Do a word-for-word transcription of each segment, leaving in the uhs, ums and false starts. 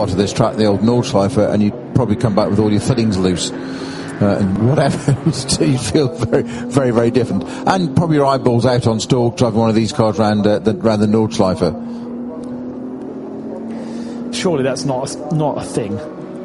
start of this track, the old Nordschleife, and you'd probably come back with all your fittings loose. Uh, and whatever, you feel very, very, very different. And probably your eyeballs out on stalk driving one of these cars round, uh, the, round the Nordschleife. Surely that's not a, not a thing.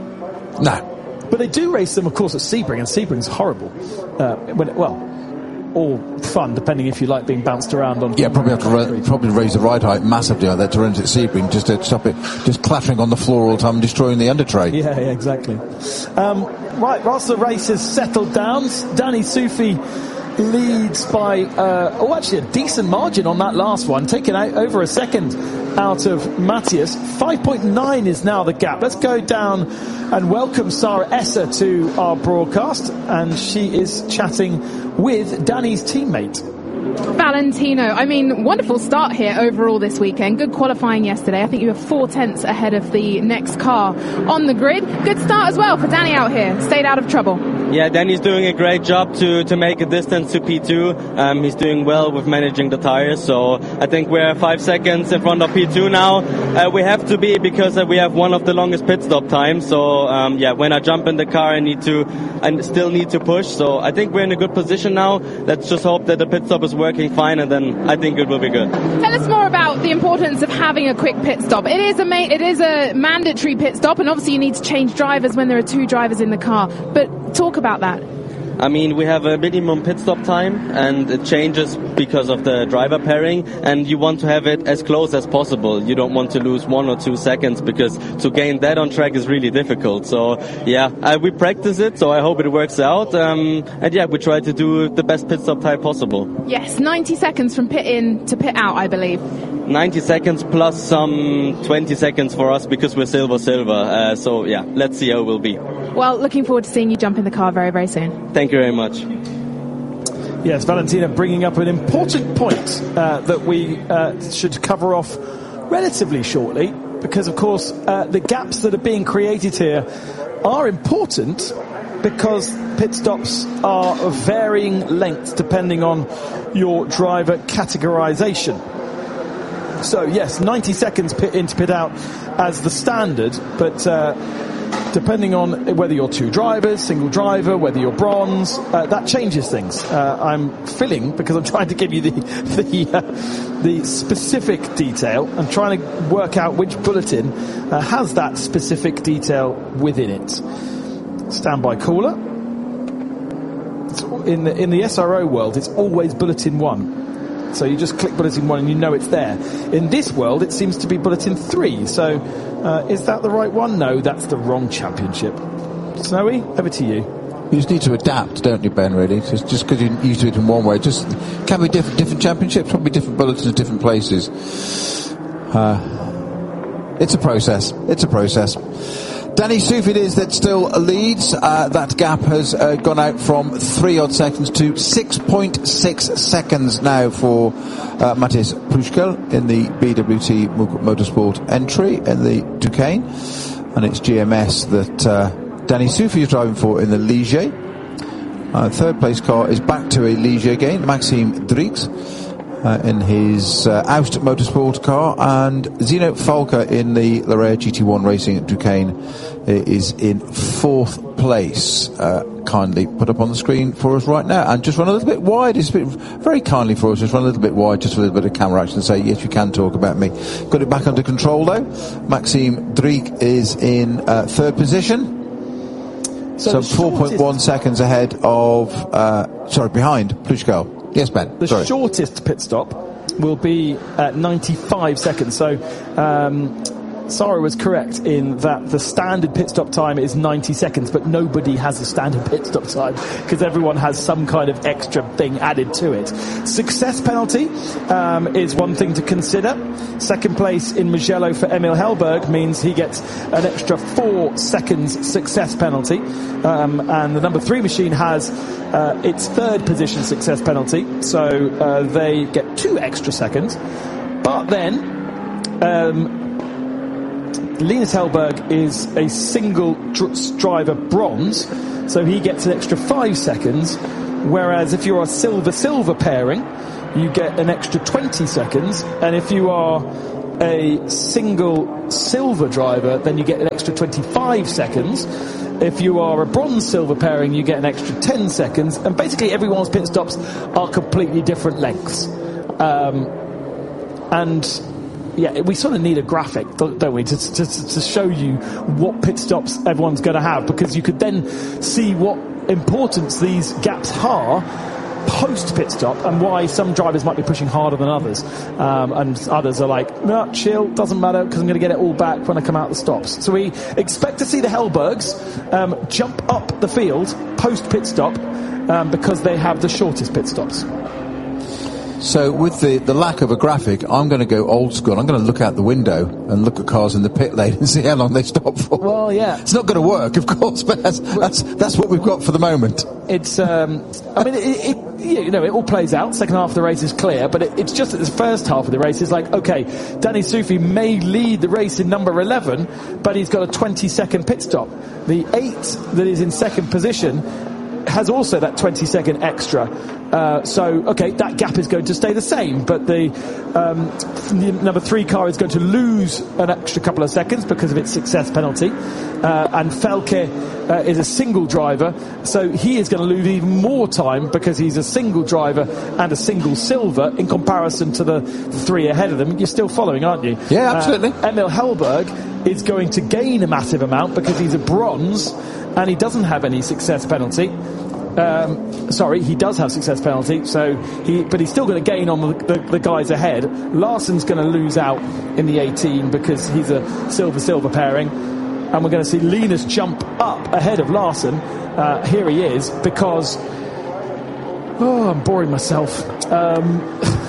No. But they do race them, of course, at Sebring, and Sebring's horrible. Uh, when it, well, all fun, depending if you like being bounced around on... Yeah, probably have to ra- probably raise the ride height massively like that to run it at Sebring, just to stop it just clattering on the floor all the time and destroying the undertray. Yeah, yeah, exactly. Um, right, whilst the race has settled down, Danny Soufi leads by, uh, oh, actually a decent margin on that last one, taking out over a second out of Matthias. five point nine is now the gap. Let's go down and welcome Sarah Esser to our broadcast, and she is chatting with Danny's teammate. Valentino, I mean, wonderful start here overall this weekend. Good qualifying yesterday. I think you were four tenths ahead of the next car on the grid. Good start as well for Danny out here. Stayed out of trouble. Yeah, Danny's doing a great job to, to make a distance to P two. Um, he's doing well with managing the tires, so I think we're five seconds in front of P two now. Uh, we have to be, because uh, we have one of the longest pit stop times, so um, yeah, when I jump in the car I need to, I still need to push, so I think we're in a good position now. Let's just hope that the pit stop is working fine, and then I think it will be good. Tell us more about the importance of having a quick pit stop. It is a ma- it is a mandatory pit stop, and obviously you need to change drivers when there are two drivers in the car, but talk about that. I mean, we have a minimum pit stop time, and it changes because of the driver pairing, and you want to have it as close as possible. You don't want to lose one or two seconds, because to gain that on track is really difficult. So, yeah, uh, we practice it, so I hope it works out. Um, and, yeah, we try to do the best pit stop time possible. Yes, ninety seconds from pit in to pit out, I believe. ninety seconds plus some twenty seconds for us, because we're silver silver. Uh, so, yeah, let's see how it will be. Well, looking forward to seeing you jump in the car very, very soon. Thank you very much. Yes, Valentina bringing up an important point uh, that we uh, should cover off relatively shortly, because, of course, uh, the gaps that are being created here are important, because pit stops are of varying lengths depending on your driver categorization. So, yes, ninety seconds pit in to pit out as the standard, but uh, depending on whether you're two drivers, single driver, whether you're bronze, uh, that changes things. Uh, I'm filling, because I'm trying to give you the the, uh, the specific detail. I'm trying to work out which bulletin uh, has that specific detail within it. Standby caller. It's in the in the S R O world, it's always bulletin one. So you just click bulletin one and you know it's there. In this world, it seems to be bulletin three. So uh, is that the right one? No, that's the wrong championship. Snowy, over to you. You just need to adapt, don't you, Ben, really? Just just because you're used to it in one way. Just can be different, different championships, probably different bulletins, different places. Uh, it's a process. It's a process. Danny Soufi it is that still leads. Uh, that gap has uh, gone out from three odd seconds to six point six seconds now for uh, Matthias Pruschkel in the B W T Motorsport entry in the Duqueine. And it's G M S that uh, Danny Soufi is driving for in the Ligier. Uh, third place car is back to a Ligier again, Maxime Drix. Uh, in his uh, Aust Motorsport car, and Zeno Falca in the Larrea G T one Racing at Duqueine uh, is in fourth place. Uh, kindly put up on the screen for us right now, and just run a little bit wide. It's been very kindly for us, just run a little bit wide, just for a little bit of camera action, and say yes, you can talk about me. Got it back under control though. Maxime Drix is in uh, third position, so, so four point one seconds ahead of uh, sorry behind Pruschkel. Yes, Ben. The Sorry. shortest pit stop will be at ninety-five seconds. So um, Sarah was correct in that the standard pit stop time is ninety seconds, but nobody has a standard pit stop time because everyone has some kind of extra thing added to it. Success penalty um, is one thing to consider. Second place in Mugello for Emil Hellberg means he gets an extra four seconds success penalty. Um, and the number three machine has uh, its third position success penalty, so uh, they get two extra seconds. But then um, Linus Hellberg is a single dr- driver bronze, so he gets an extra five seconds, whereas if you're a silver-silver pairing, you get an extra twenty seconds, and if you are a single silver driver, then you get an extra twenty-five seconds. If you are a bronze silver pairing, you get an extra ten seconds. And basically everyone's pit stops are completely different lengths. Um, and yeah, we sort of need a graphic, don't we, to, to, to show you what pit stops everyone's going to have, because you could then see what importance these gaps are post pit stop and why some drivers might be pushing harder than others, um, and others are like, no, chill, doesn't matter because I'm going to get it all back when I come out the stops. So we expect to see the Hellbergs um, jump up the field post pit stop um, because they have the shortest pit stops. So with the, the lack of a graphic, I'm going to go old school. I'm going to look out the window and look at cars in the pit lane and see how long they stop for. Well, yeah. It's not going to work, of course, but that's that's, that's what we've got for the moment. It's, um, I mean, it, it, you know, it all plays out. Second half of the race is clear, but it, it's just that this first half of the race is like, okay, Danny Soufi may lead the race in number eleven, but he's got a twenty second pit stop. The eight that is in second position has also that twenty second extra. Uh, so, okay, that gap is going to stay the same, but the, um, the number three car is going to lose an extra couple of seconds because of its success penalty. Uh, and Felke uh, is a single driver, so he is going to lose even more time because he's a single driver and a single silver in comparison to the three ahead of them. You're still following, aren't you? Yeah, absolutely. Uh, Emil Hellberg is going to gain a massive amount because he's a bronze and he doesn't have any success penalty. Um, sorry, he does have success penalty, so he, but he's still going to gain on the, the, the guys ahead. Larsson's going to lose out in the eighteen because he's a silver-silver pairing, and we're going to see Linus jump up ahead of Larsson. Uh, here he is because oh, I'm boring myself. Um,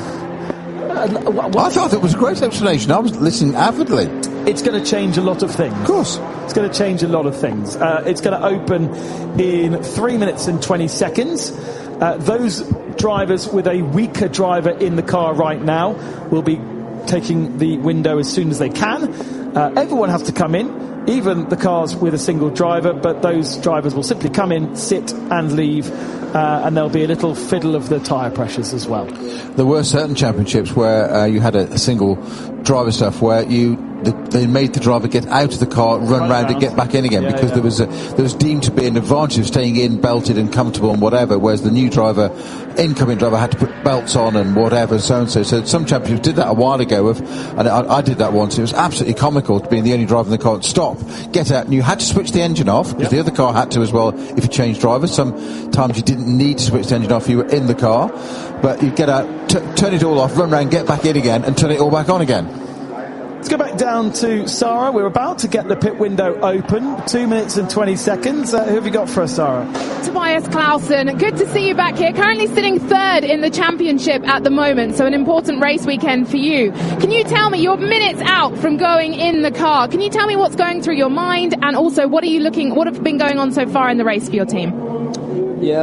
I thought it was a great explanation. I was listening avidly. It's going to change a lot of things. Of course. It's going to change a lot of things. Uh, it's going to open in three minutes and twenty seconds. Uh, those drivers with a weaker driver in the car right now will be taking the window as soon as they can. Uh, everyone has to come in, even the cars with a single driver, but those drivers will simply come in, sit and leave, uh, and there'll be a little fiddle of the tyre pressures as well. There were certain championships where uh, you had a, a single driver stuff where you the, they made the driver get out of the car, run Run round around. and get back in again, Yeah, because yeah. there was a, there was deemed to be an advantage of staying in, belted and comfortable and whatever, whereas the new driver, incoming driver, had to put belts on and whatever, so and so. So some championships did that a while ago, of, and I, I did that once. It was absolutely comical to being the only driver in the car and stop, get out, and you had to switch the engine off because Yep. the other car had to as well if you changed drivers. Sometimes you didn't need to switch the engine off; you were in the car, but you get out, t- turn it all off, run around, get back in again, and turn it all back on again. Let's go back down to Sarah. We're about to get the pit window open. Two minutes and twenty seconds. Uh, who have you got for us, Sarah? Tobias Clausen, good to see you back here. Currently sitting third in the championship at the moment, so an important race weekend for you. Can you tell me, you're minutes out from going in the car. Can you tell me what's going through your mind, and also what are you looking, what have been going on so far in the race for your team? Yeah,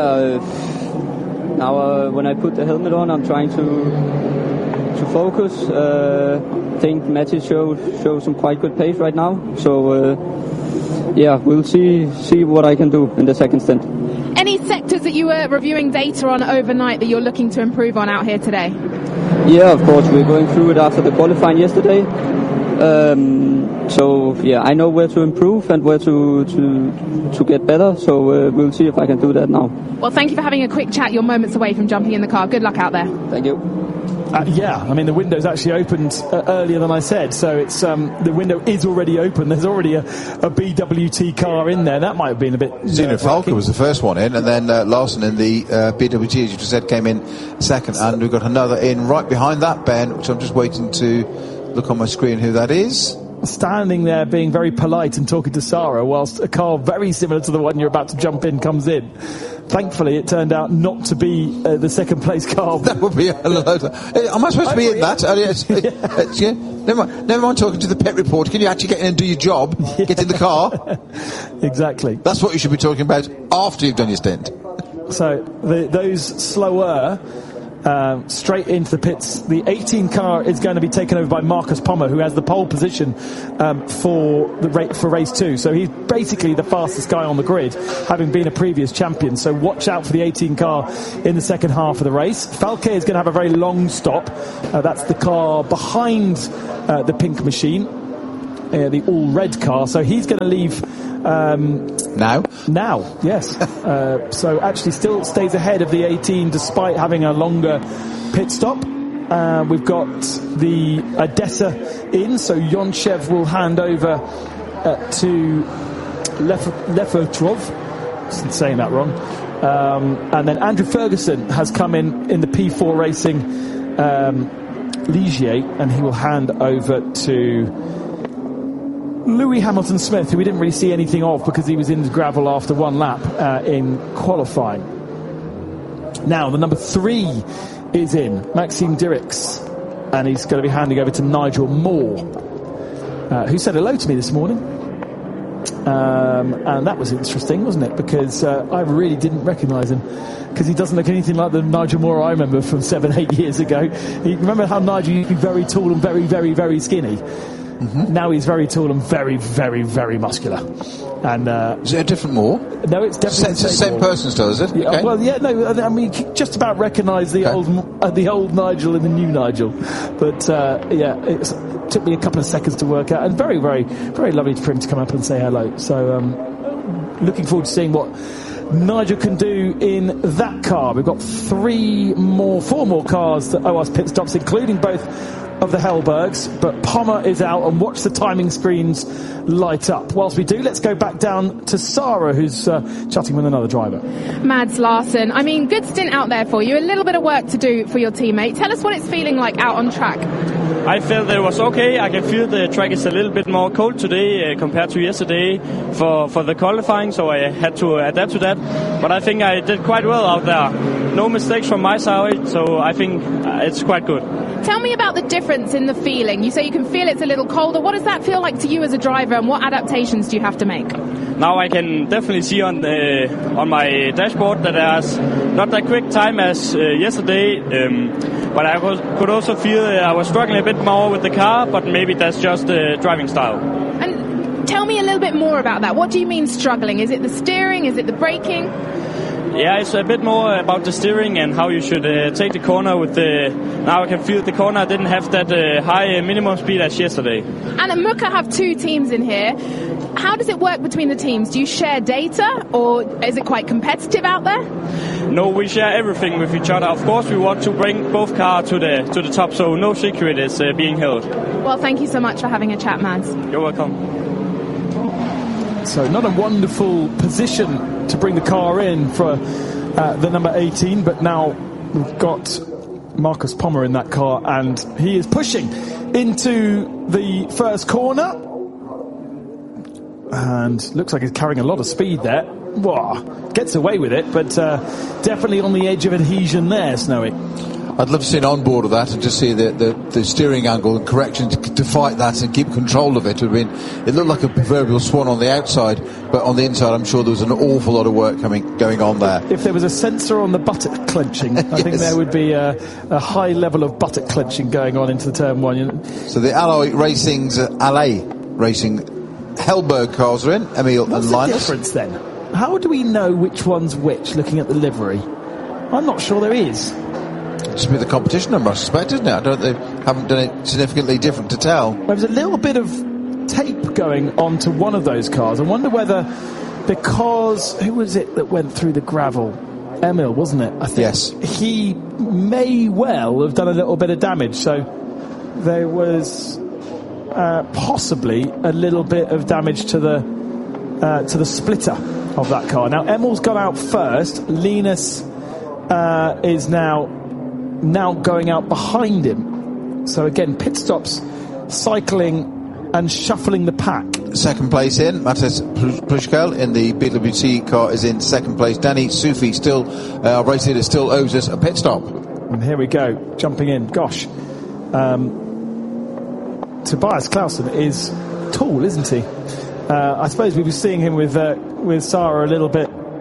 uh, now uh, when I put the helmet on, I'm trying to to focus. Uh, I think Matti shows shows some quite good pace right now. So uh, yeah, we'll see see what I can do in the second stint. Any sectors that you were reviewing data on overnight that you're looking to improve on out here today? Yeah, of course, we're going through it after the qualifying yesterday. Um, so yeah, I know where to improve and where to to to get better. So uh, we'll see if I can do that now. Well, thank you for having a quick chat. You're moments away from jumping in the car. Good luck out there. Thank you. Uh, yeah, I mean the window's actually opened uh, earlier than I said, so it's um, the window is already open. There's already a, a B W T car in there. That might have been a bit. Zeno Falke was the first one in, and then uh, Larsson in the uh, B W T, as you just said, came in second, and we've got another in right behind that, Ben, which I'm just waiting to look on my screen who that is. Standing there being very polite and talking to Sarah whilst a car very similar to the one you're about to jump in comes in. Thankfully, it turned out not to be uh, the second place car. That would be a load of... Am I supposed to be in that? Uh, yes, uh, yeah. Never mind, never mind talking to the pit reporter. Can you actually get in and do your job? Yeah. Get in the car? Exactly. That's what you should be talking about after you've done your stint. So the, those slower Uh, straight into the pits. The eighteen car is going to be taken over by Marcus Pommer, who has the pole position um, for the ra- for race two. So he's basically the fastest guy on the grid, having been a previous champion. So watch out for the eighteen car in the second half of the race. Falke is going to have a very long stop. Uh, that's the car behind uh, the pink machine, uh, the all-red car. So he's going to leave... Um, now? Now, yes. uh, so actually still stays ahead of the eighteen despite having a longer pit stop. Uh, we've got the Odessa in, so Yonchev will hand over uh, to Lef- Lefotrov. I'm saying that wrong. Um, and then Andrew Ferguson has come in in the P four Racing um, Ligier, and he will hand over to Louis Hamilton-Smith, who we didn't really see anything of because he was in the gravel after one lap uh, in qualifying. Now, the number three is in, Maxime Dirix, and he's going to be handing over to Nigel Moore, uh, who said hello to me this morning. Um, and that was interesting, wasn't it? Because uh, I really didn't recognise him, because he doesn't look anything like the Nigel Moore I remember from seven, eight years ago. He, remember how Nigel used to be very tall and very, very, very skinny? Mm-hmm. Now he's very tall and very, very, very muscular. And uh, is it a different Moore? No, it's definitely it's the same, same person still, is it? Yeah, okay. Well, yeah, no, I mean, just about recognise the okay. old, uh, the old Nigel and the new Nigel. But uh, yeah, it's, it took me a couple of seconds to work out, and very, very, very lovely for him to come up and say hello. So, um, looking forward to seeing what Nigel can do in that car. We've got three more, four more cars that owe us pit stops, including both of the Hellbergs, but Pommer is out, and watch the timing screens light up. Whilst we do, let's go back down to Sarah, who's uh, chatting with another driver. Mads Larsen, I mean, good stint out there for you, a little bit of work to do for your teammate. Tell us what it's feeling like out on track. I felt that it was okay. I can feel the track is a little bit more cold today uh, compared to yesterday for, for the qualifying, so I had to adapt to that. But I think I did quite well out there. No mistakes from my side, so I think uh, it's quite good. Tell me about the difference in the feeling. You say you can feel it's a little colder. What does that feel like to you as a driver, and what adaptations do you have to make? Now I can definitely see on the on my dashboard that there's not that quick time as uh, yesterday, um, but I was, could also feel uh, I was struggling a bit more with the car, but maybe that's just the driving style. And tell me a little bit more about that. What do you mean struggling? Is it the steering? Is it the braking? Yeah, it's a bit more about the steering and how you should uh, take the corner with the... Now I can feel the corner didn't have that uh, high minimum speed as yesterday. And Muka have two teams in here. How does it work between the teams? Do you share data, or is it quite competitive out there? No, we share everything with each other. Of course, we want to bring both cars to the to the top, so no secret is uh, being held. Well, thank you so much for having a chat, Mads. You're welcome. So not a wonderful position to bring the car in for uh, the number eighteen, but now we've got Marcus Pommer in that car, and he is pushing into the first corner, and looks like he's carrying a lot of speed there. Whoa, gets away with it, but uh, definitely on the edge of adhesion there, Snowy. I'd love to see an onboard of that and just see the, the, the steering angle and correction to, to fight that and keep control of it. It, been, it looked like a proverbial swan on the outside, but on the inside I'm sure there was an awful lot of work coming going on there. If there was a sensor on the buttock clenching, I yes. think there would be a, a high level of buttock clenching going on into the turn one. You know? So the Alloy Racing's uh, Alloy Racing Hellberg cars are in, Emil What's and Linus. What's the difference then? How do we know which one's which looking at the livery? I'm not sure there is. Just be the competition number, I suspect, isn't it? I don't. They haven't done it significantly different to tell. There's a little bit of tape going onto one of those cars. I wonder whether, because who was it that went through the gravel? Emil, wasn't it? I think yes. He may well have done a little bit of damage. So there was uh, possibly a little bit of damage to the uh, to the splitter of that car. Now Emil's gone out first. Linus uh, is now. now going out behind him. So again, pit stops, cycling and shuffling the pack. Second place in, Matas Prushkel in the B W C car is in second place. Danny Sufi still, uh, our race leader still owes us a pit stop. And here we go, jumping in. Gosh. Um, Tobias Clausen is tall, isn't he? Uh, I suppose we were seeing him with uh, with Sarah a little bit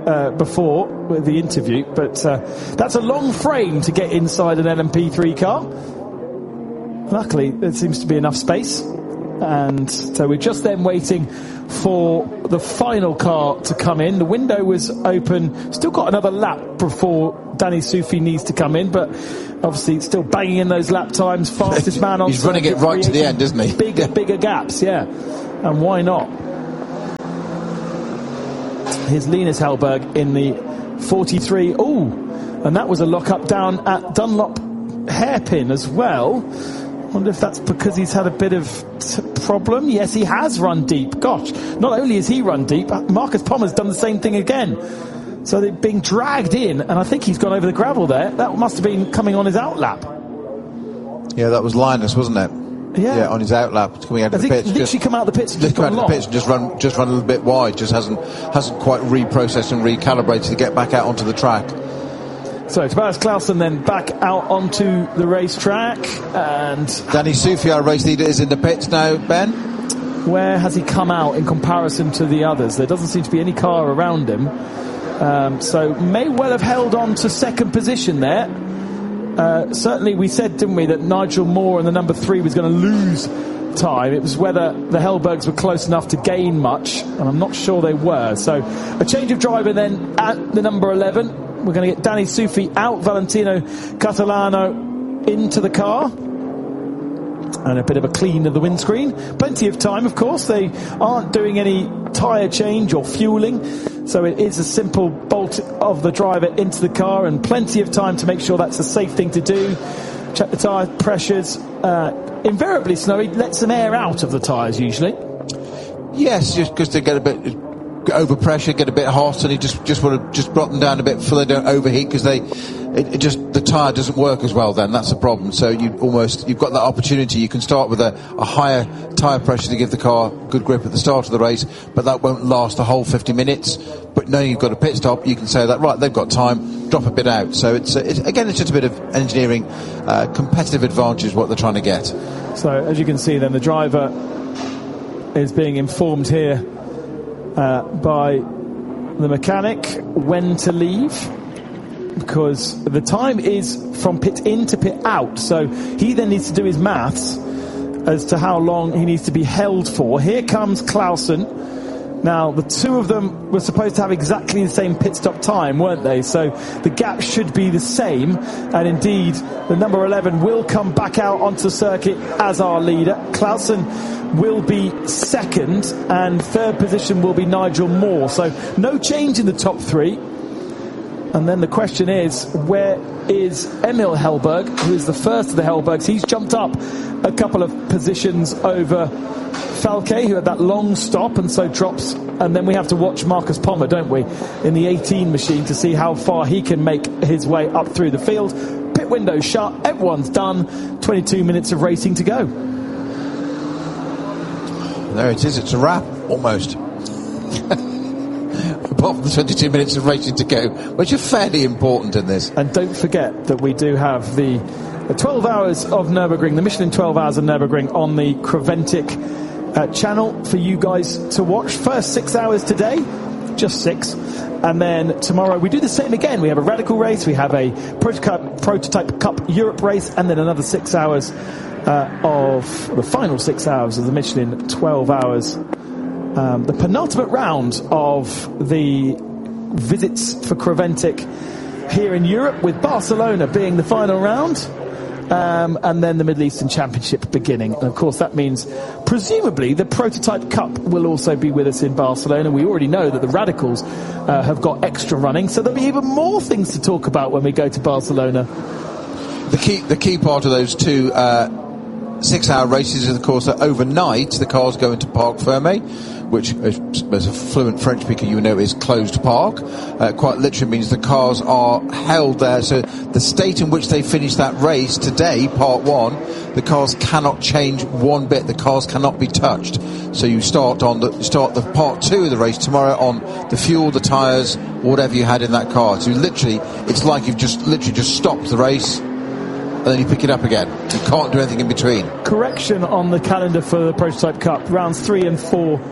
uh, before with the interview, but uh, that's a long frame to get inside an L M P three car. Luckily, there seems to be enough space, and so we're just then waiting for the final car to come in. The window was open, still got another lap before Danny Sufi needs to come in, but obviously still banging in those lap times, fastest man on He's running it right to the end, isn't he? Bigger, yeah. bigger gaps, yeah. And why not? Here's Linus Hellberg in the forty-three. Oh, and that was a lock-up down at Dunlop hairpin as well. I wonder if that's because he's had a bit of t- problem. Yes, he has run deep. Gosh, not only has he run deep, Marcus Pommer's done the same thing again. So they're being dragged in, and I think he's gone over the gravel there. That must have been coming on his outlap. Yeah, that was Linus, wasn't it? Yeah, yeah on his outlap, coming out of the pitch. Literally just, come out of the pits. Just, just come out of the pits and just run, just run a little bit wide. Just hasn't hasn't quite reprocessed and recalibrated to get back out onto the track. So Tobias Clausen then back out onto the racetrack, and Danny Sufi, our race leader, is in the pits now. Ben, where has he come out in comparison to the others? There doesn't seem to be any car around him, um, so may well have held on to second position there. Uh, certainly, we said, didn't we, that Nigel Moore and the number three was going to lose time. It was whether the Hellbergs were close enough to gain much, and I'm not sure they were. So a change of driver then at the number eleven. We're going to get Danny Sufi out, Valentino Catalano into the car, and a bit of a clean of the windscreen. Plenty of time, of course. They aren't doing any tyre change or fueling, so it is a simple bolt of the driver into the car, and plenty of time to make sure that's a safe thing to do. Check the tyre pressures. Uh, invariably, Snowy lets some air out of the tyres usually. Yes, just because they get a bit over pressure, get a bit hot, and you just just want to just drop them down a bit so they don't overheat, because they it, it just the tyre doesn't work as well. Then that's the problem. So you almost you've got that opportunity. You can start with a, a higher tyre pressure to give the car good grip at the start of the race, but that won't last the whole fifty minutes. But knowing you've got a pit stop, you can say that right, they've got time, drop a bit out. So it's, it's again, it's just a bit of engineering, uh, competitive advantage is what they're trying to get. So as you can see, then the driver is being informed here Uh, by the mechanic when to leave, because the time is from pit in to pit out, so he then needs to do his maths as to how long he needs to be held for. Here comes Clausen. Now the two of them were supposed to have exactly the same pit stop time, weren't they? So the gap should be the same, and indeed the number eleven will come back out onto circuit as our leader. Clausen will be second, and third position will be Nigel Moore. So no change in the top three. And then the question is, where is Emil Hellberg, who is the first of the Hellbergs? He's jumped up a couple of positions over Falke, who had that long stop and so drops. And then we have to watch Marcus Pommer, don't we, in the eighteen machine to see how far he can make his way up through the field. Pit window shut, everyone's done, twenty-two minutes of racing to go. There it is, it's a wrap, almost. Apart from the twenty-two minutes of racing to go, which are fairly important in this. And don't forget that we do have the, the twelve hours of Nürburgring, the Michelin twelve hours of Nürburgring on the Creventic uh, channel for you guys to watch. First six hours today, just six. And then tomorrow we do the same again. We have a radical race, we have a prototype, prototype Cup Europe race, and then another six hours uh, of the final six hours of the Michelin twelve hours. Um, the penultimate round of the visits for Creventic here in Europe, with Barcelona being the final round, um, and then the Middle Eastern Championship beginning. And of course that means presumably the Prototype Cup will also be with us in Barcelona. We already know that the Radicals uh, have got extra running, so there'll be even more things to talk about when we go to Barcelona. The key, the key part of those two uh, six-hour races is, of course, that overnight the cars go into Parc Fermé, which, as a fluent French speaker, you know is closed park. Uh, quite literally means the cars are held there. So the state in which they finish that race today, part one, the cars cannot change one bit. The cars cannot be touched. So you start on the start the part two of the race tomorrow on the fuel, the tyres, whatever you had in that car. So literally, it's like you've just literally just stopped the race, and then you pick it up again. You can't do anything in between. Correction on the calendar for the Prototype Cup, rounds three and four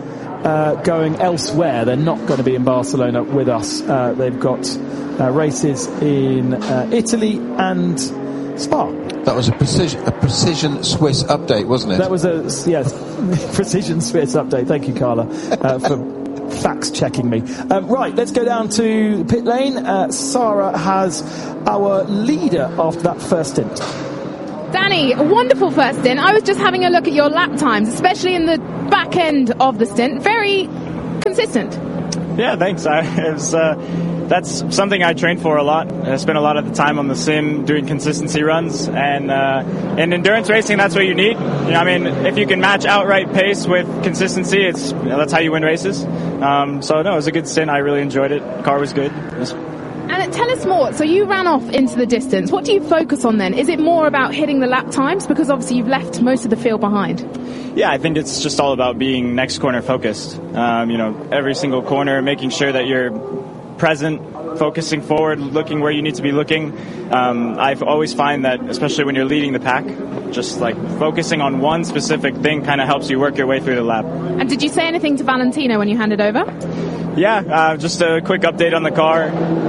uh, going elsewhere. They're not going to be in Barcelona with us. Uh, they've got uh, races in uh, Italy and Spa. That was a precision, a precision Swiss update, wasn't it? That was a, yes, precision Swiss update. Thank you, Carla, uh, for facts checking me. Um, right, let's go down to pit lane. Uh, Sarah has our leader after that first stint. Danny, a wonderful first stint. I was just having a look at your lap times, especially in the back end of the stint. Very consistent. Yeah, thanks. I, it was, uh, that's something I trained for a lot. I spent a lot of the time on the sim doing consistency runs, and uh, in endurance racing, that's what you need. You know, I mean, if you can match outright pace with consistency, it's you know, that's how you win races. Um, so no, it was a good stint. I really enjoyed it. The car was good. It was And tell us more. So you ran off into the distance. What do you focus on then? Is it more about hitting the lap times? Because obviously you've left most of the field behind. Yeah, I think it's just all about being next corner focused. Um, you know, every single corner, making sure that you're present, focusing forward, looking where you need to be looking. Um, I always find that, especially when you're leading the pack, just like focusing on one specific thing kind of helps you work your way through the lap. And did you say anything to Valentino when you handed over? Yeah, uh, just a quick update on the car.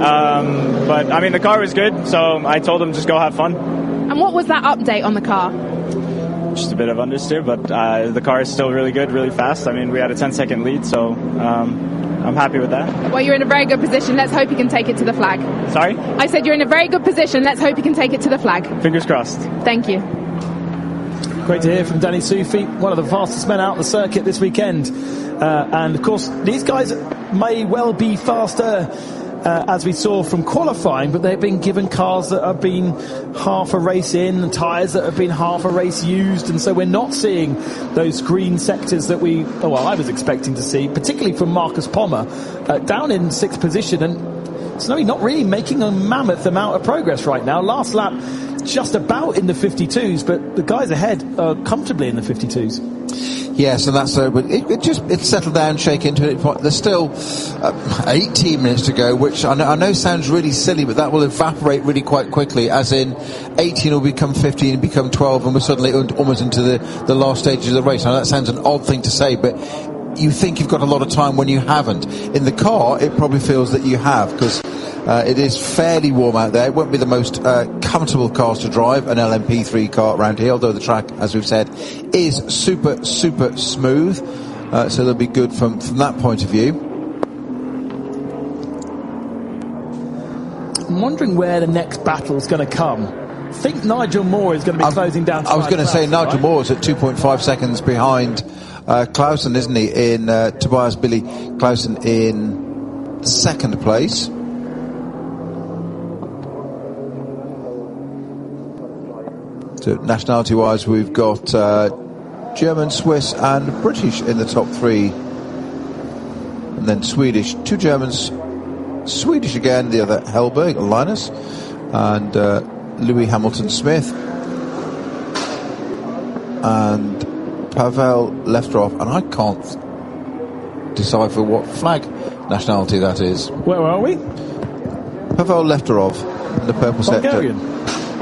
Um, but, I mean, the car was good, so I told him just go have fun. And what was that update on the car? Just a bit of understeer, but uh, the car is still really good, really fast. I mean, we had a ten second lead, so um, I'm happy with that. Well, you're in a very good position. Let's hope you can take it to the flag. Sorry? I said you're in a very good position. Let's hope you can take it to the flag. Fingers crossed. Thank you. Great to hear from Danny Soufi, one of the fastest men out on the circuit this weekend. Uh, and, of course, these guys may well be faster, uh, as we saw from qualifying, but they've been given cars that have been half a race in and tyres that have been half a race used, and so we're not seeing those green sectors that we, oh, well, I was expecting to see, particularly from Marcus Pommer, uh, down in sixth position, and Snowy not really making a mammoth amount of progress right now. Last lap, just about in the fifty-twos, but the guys ahead are comfortably in the fifty-twos. Yes, and that's so. But it, it just it settled down, shake into it. There's still uh, eighteen minutes to go, which I know, I know sounds really silly, but that will evaporate really quite quickly. As in, eighteen will become fifteen, and become twelve, and we're suddenly almost into the the last stages of the race. Now that sounds an odd thing to say, but you think you've got a lot of time when you haven't. In the car, it probably feels that you have, because uh, it is fairly warm out there. It won't be the most uh, comfortable cars to drive, an L M P three car around here, although the track, as we've said, is super, super smooth. Uh, so they'll be good from, from that point of view. I'm wondering where the next battle's going to come. I think Nigel Moore is going to be I'm, closing down. I was going to say Nigel right? Moore's at two point five seconds behind uh, Clausen, isn't he? In uh, Tobias Billy Clausen in second place. So nationality-wise, we've got uh, German, Swiss, and British in the top three, and then Swedish. Two Germans, Swedish again. The other Hellberg, Linus, and uh, Louis Hamilton Smith, and Pavel Lefterov, and I can't decipher what flag nationality that is. Where are we? Pavel Lefterov in the purple Bulgarian. sector.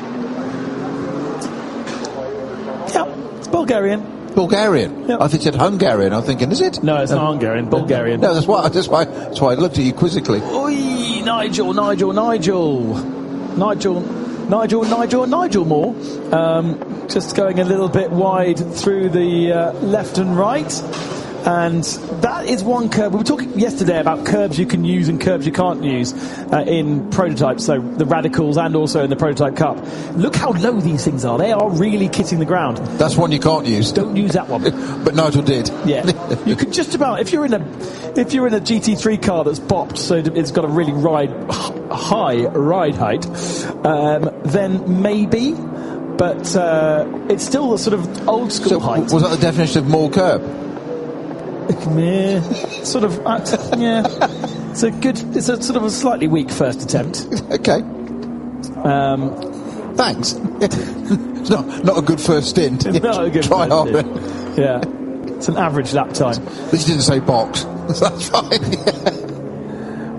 Yeah, it's Bulgarian. Bulgarian. Yep. I think it said Hungarian. I'm thinking, is it? No, it's not Hungarian. Bulgarian. No, that's why. That's why. That's why I looked at you quizzically. Oi, Nigel, Nigel, Nigel, Nigel, Nigel, Nigel, Nigel Moore. Um, just going a little bit wide through the uh, left and right. And that is one curve. We were talking yesterday about curves you can use and curves you can't use uh, in prototypes, so the radicals and also in the Prototype Cup. Look how low these things are. They are really kissing the ground. That's one you can't use. Don't use that one. But Nigel did. Yeah, you could just about, if you're in a if you're in a G T three car that's bopped, so it's got a really ride high ride height, um, then maybe. But uh, it's still the sort of old school So height. was that the definition of more curb? Yeah, sort of. Uh, yeah, it's a good. It's a sort of a slightly weak first attempt. Okay. Um, Thanks. It's not not a good first stint. It's not a good Try first harder. stint. Yeah, it's an average lap time. This didn't say box. That's fine.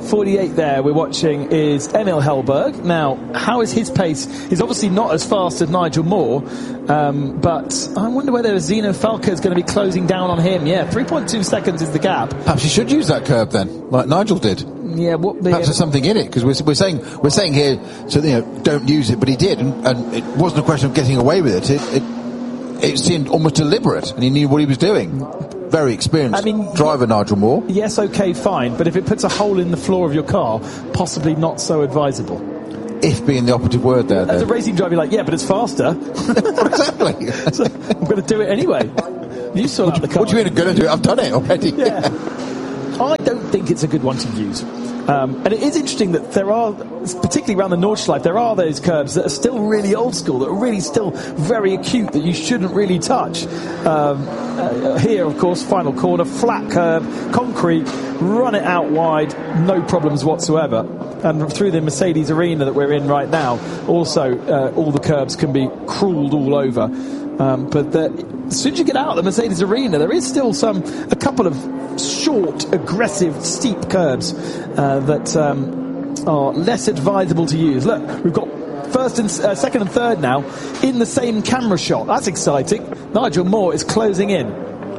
forty-eight there we're watching is Emil Hellberg. Now, how is his pace? He's obviously not as fast as Nigel Moore, um, but I wonder whether Zeno Falco is going to be closing down on him. Yeah, three point two seconds is the gap. Perhaps he should use that curb then, like Nigel did. Yeah, what the, perhaps there's something in it, because we're, we're saying we're saying here, so you know, don't use it, but he did, and, and it wasn't a question of getting away with it. It, it it seemed almost deliberate, and he knew what he was doing. Very experienced I mean, driver, Nigel Moore. Yes, okay, fine, but if it puts a hole in the floor of your car, possibly not so advisable. If being the operative word there. As then. a racing driver, you're like, yeah, but it's faster. Exactly. So I'm going to do it anyway. You sort out the car. What do you mean I'm going to do it? I've done it already. Yeah. I don't think it's a good one to use. Um, and it is interesting that there are, particularly around the Nordschleife, there are those curbs that are still really old school, that are really still very acute, that you shouldn't really touch. Um, uh, here, of course, final corner, flat curb, concrete, run it out wide, no problems whatsoever. And through the Mercedes arena that we're in right now, also uh, all the curbs can be crawled all over. Um, but the, as soon as you get out of the Mercedes arena, there is still some, a couple of short, aggressive, steep curbs uh, that um, are less advisable to use. Look, we've got first and uh, second and third now in the same camera shot. That's exciting. Nigel Moore is closing in.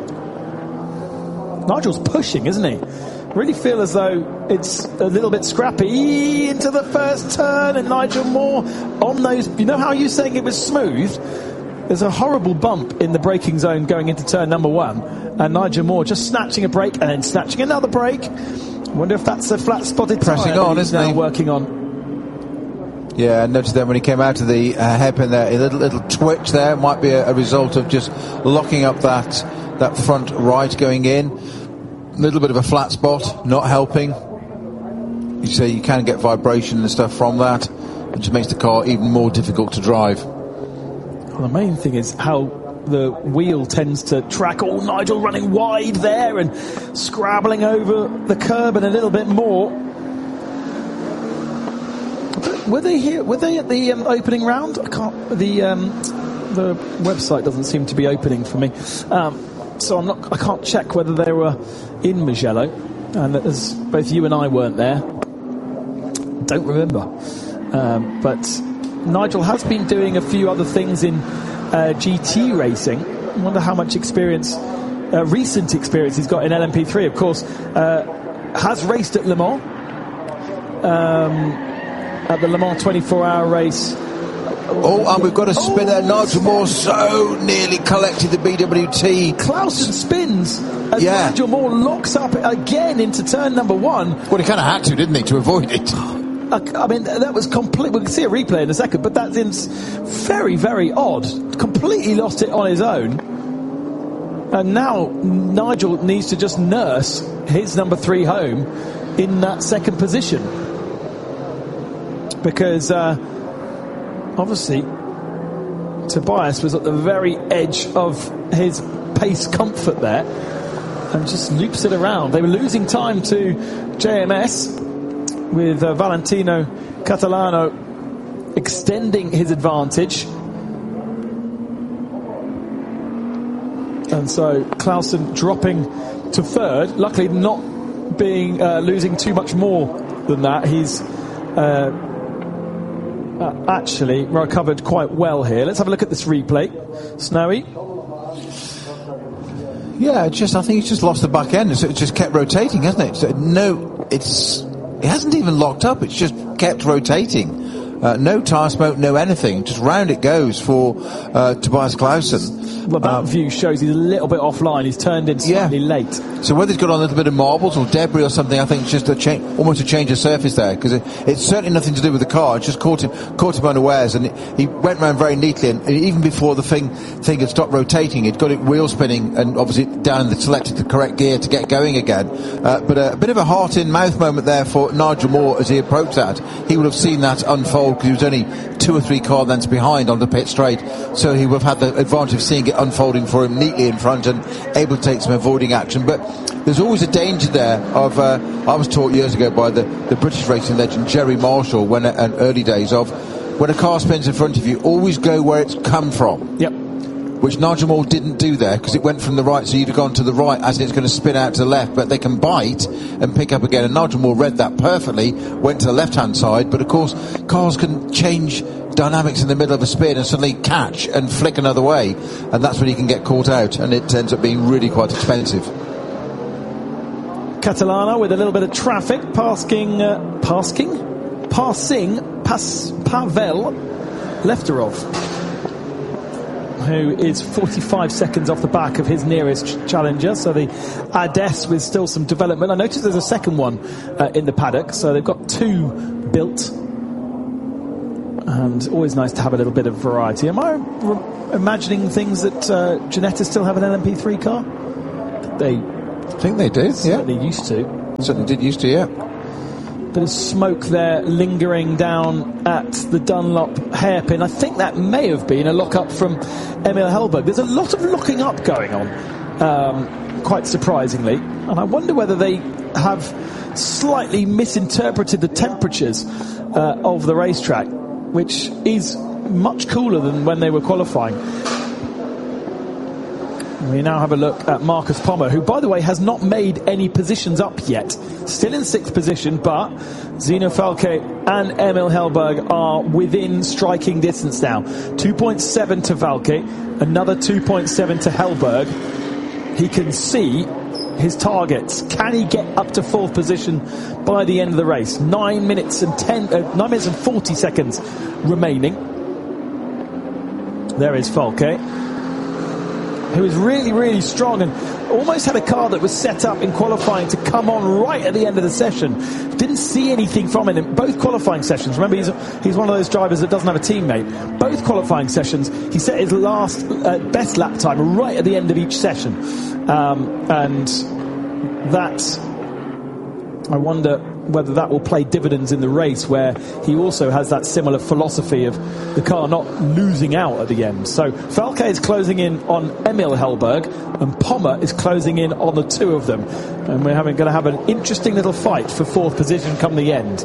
Nigel's pushing, isn't he? Really feel as though it's a little bit scrappy into the first turn, and Nigel Moore on those. You know how you're saying it was smooth? There's a horrible bump in the braking zone going into turn number one, and Nigel Moore just snatching a brake and then snatching another brake. I wonder if that's a flat spotted pressing tyre on, that he's isn't now he? Working on. Yeah, I noticed then when he came out of the uh, hairpin there, a little little twitch there might be a, a result of just locking up that that front right going in. A little bit of a flat spot, not helping. You say you can get vibration and stuff from that, which makes the car even more difficult to drive. Well, the main thing is how the wheel tends to track. Oh, Nigel running wide there and scrabbling over the curb and a little bit more. Were they here? Were they at the um, opening round? I can't. The um, the website doesn't seem to be opening for me, um, so I'm not. I can't check whether they were in Mugello. And as both you and I weren't there, don't remember. Um, but Nigel has been doing a few other things in uh, G T racing. I wonder how much experience, uh, recent experience he's got in L M P three. Of course, uh, has raced at Le Mans. Um, at the Le Mans twenty-four hour race. Oh, and we've got a spin there. Oh, Nigel Moore so nearly collected the B W T. Clausen spins as yeah. Nigel Moore locks up again into turn number one. Well, he kind of had to, didn't he, to avoid it? I mean, that was complete. We can see a replay in a second, but that's very, very odd. Completely lost it on his own. And now Nigel needs to just nurse his number three home in that second position. Because, uh, obviously, Tobias was at the very edge of his pace comfort there and just loops it around. They were losing time to J M S with uh, Valentino Catalano extending his advantage. And so Clausen dropping to third, luckily not being uh, losing too much more than that. He's uh, Uh, actually recovered quite well here. Let's have a look at this replay. Snowy. Yeah, it's just I think he's just lost the back end. So it just kept rotating, hasn't it? So no, it's it hasn't even locked up. It's just kept rotating. Uh, no tyre smoke, no anything. Just round it goes for uh, Tobias Clausen. Well, that um, view shows he's a little bit offline. He's turned in slightly yeah. late. So whether he's got on a little bit of marbles or debris or something, I think it's just a change, almost a change of surface there, because it, it's certainly nothing to do with the car. It just caught him, caught him unawares, and it, he went round very neatly. And, and even before the thing thing had stopped rotating, it got it wheel spinning, and obviously down the selected the correct gear to get going again. Uh, but a, a bit of a heart in mouth moment there for Nigel Moore as he approached that. He would have seen that unfold because he was only two or three car lengths behind on the pit straight, so he would have had the advantage of seeing it unfolding for him neatly in front and able to take some avoiding action. But there's always a danger there of uh, I was taught years ago by the, the British racing legend Jerry Marshall when in early days of when a car spins in front of you, always go where it's come from. Yep. which Nigel Moore didn't do there, because it went from the right, so you'd have gone to the right as it's going to spin out to the left, but they can bite and pick up again, and Nigel Moore read that perfectly, went to the left-hand side, but of course cars can change dynamics in the middle of a spin and suddenly catch and flick another way, and that's when you can get caught out, and it ends up being really quite expensive. Catalana with a little bit of traffic, passing, uh, passing, passing, pas, Pavel Lefterov, who is forty-five seconds off the back of his nearest ch- challenger. So the Ades with still some development. I noticed there's a second one uh, in the paddock, so they've got two built. And always nice to have a little bit of variety. Am I re- imagining things that uh, Ginetta still have an L M P three car? They I think they did, yeah. Certainly used to. Certainly did used to, yeah. Bit of smoke there lingering down at the Dunlop hairpin. I think that may have been a lock-up from Emil Hellberg. There's a lot of locking up going on, um, quite surprisingly. And I wonder whether they have slightly misinterpreted the temperatures uh, of the racetrack, which is much cooler than when they were qualifying. We now have a look at Marcus Pommer, who, by the way, has not made any positions up yet. Still in sixth position, but Zino Falke and Emil Hellberg are within striking distance now. two point seven to Falke, another two point seven to Hellberg. He can see his targets. Can he get up to fourth position by the end of the race? Nine minutes and ten, uh, nine minutes and forty seconds remaining. There is Falke, who is really, really strong and almost had a car that was set up in qualifying to come on right at the end of the session. Didn't see anything from him in both qualifying sessions. Remember, he's he's one of those drivers that doesn't have a teammate. Both qualifying sessions, he set his last uh, best lap time right at the end of each session. Um, and that, I wonder whether that will play dividends in the race, where he also has that similar philosophy of the car not losing out at the end. So Falke is closing in on Emil Hellberg, and Pommer is closing in on the two of them, and we're having, going to have an interesting little fight for fourth position come the end.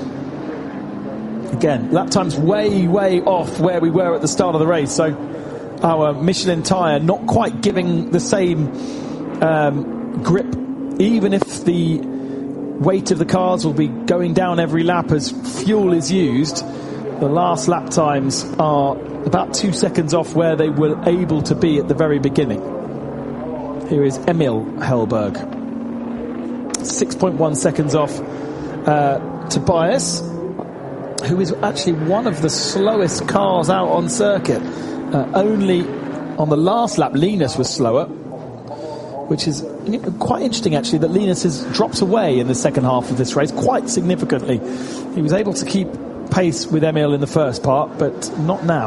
Again, lap times way, way off where we were at the start of the race, so our Michelin tyre not quite giving the same um, grip, even if the weight of the cars will be going down every lap as fuel is used. The last lap times are about two seconds off where they were able to be at the very beginning. Here is Emil Hellberg, six point one seconds off uh, Tobias, who is actually one of the slowest cars out on circuit. Uh, only on the last lap Linus was slower, which is quite interesting, actually, that Linus has dropped away in the second half of this race quite significantly. He was able to keep pace with Emil in the first part, but not now.